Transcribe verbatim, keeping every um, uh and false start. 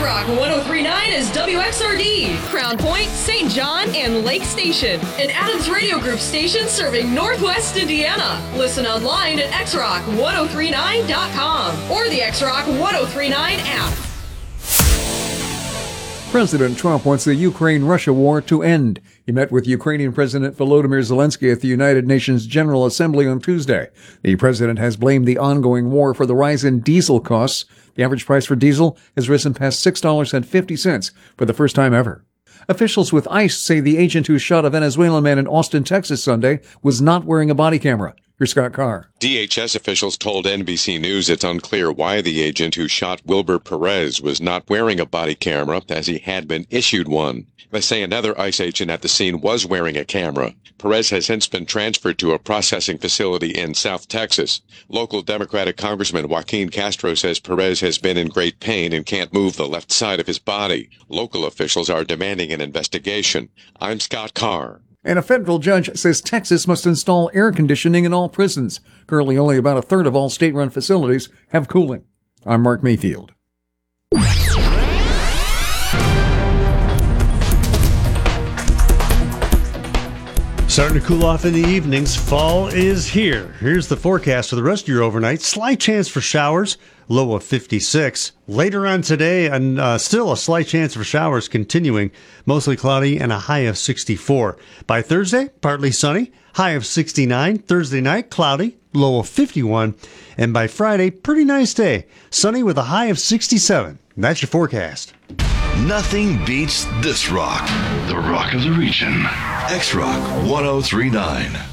X-Rock one oh three point nine is W X R D, Crown Point, Saint John, and Lake Station. An Adams Radio Group station serving Northwest Indiana. Listen online at x rock ten thirty-nine dot com or the X-Rock ten thirty-nine app. President Trump wants the Ukraine-Russia war to end. He met with Ukrainian President Volodymyr Zelensky at the United Nations General Assembly on Tuesday. The president has blamed the ongoing war for the rise in diesel costs. The average price for diesel has risen past six dollars and fifty cents for the first time ever. Officials with ICE say the agent who shot a Venezuelan man in Austin, Texas Sunday was not wearing a body camera. Here's Scott Carr. D H S officials told N B C News it's unclear why the agent who shot Wilbur Perez was not wearing a body camera, as he had been issued one. They say another ICE agent at the scene was wearing a camera. Perez has since been transferred to a processing facility in South Texas. Local Democratic Congressman Joaquin Castro says Perez has been in great pain and can't move the left side of his body. Local officials are demanding an investigation. I'm Scott Carr. And a federal judge says Texas must install air conditioning in all prisons. Currently, only about a third of all state-run facilities have cooling. I'm Mark Mayfield. Starting to cool off in the evenings. Fall is here. Here's the forecast for the rest of your overnight. Slight chance for showers, low of fifty-six. Later on today, and uh, still a slight chance for showers continuing. Mostly cloudy and a high of sixty-four. By Thursday, partly sunny, high of sixty-nine. Thursday night, cloudy, low of fifty-one. And by Friday, pretty nice day. Sunny with a high of sixty-seven. And that's your forecast. Nothing beats this rock. The rock of the region. X-Rock ten thirty-nine.